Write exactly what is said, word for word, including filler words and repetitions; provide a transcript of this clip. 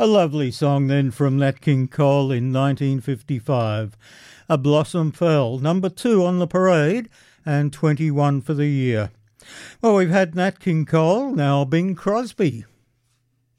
A lovely song then from Nat King Cole in nineteen fifty-five. A Blossom Fell, number two on the parade and twenty-one for the year. Well, we've had Nat King Cole, now Bing Crosby.